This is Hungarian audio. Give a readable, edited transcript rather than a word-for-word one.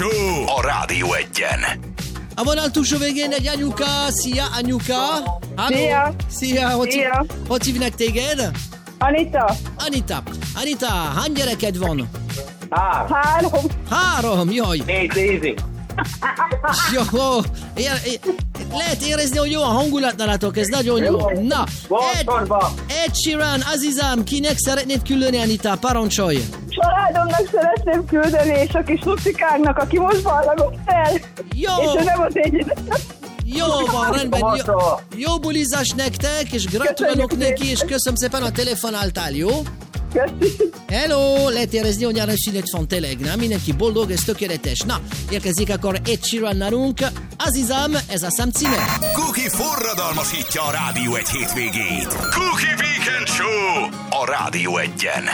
Show a Rádió 1-en. A vonal túlsó végén egy anyuka. Szia, anyuka! Halló. Szia! Szia! Hogy hívnak téged? Anita! Anita, hány gyereked van? 3. Jaj! 4. Jó! Lehet érezni, hogy jó a hangulat nálatok, ez nagyon jó. Na, Ed Sheeran, Azizam, kinek szeretnéd küldeni, Anita? Parancsolj! Családomnak szeretném küldeni, és a kis Lucikáknak, aki most ballagott fel. Jó! És ő nem az egyik. Jó van, rendben. Jó bulizás nektek, és gratulálok neki, és köszönöm szépen, a telefonáltál, jó? Köszönöm. Hello! Lehet érezni, hogy nyáron szünet van tényleg, nem? Mindenki boldog, ez tökéletes. Na, érkezik akkor Ed Sheeran nálunk. Azizam, ez a szám címe. Cookie forradalmasítja a Rádió 1 hétvégét. Cookie Weekend Show a Rádió 1-en.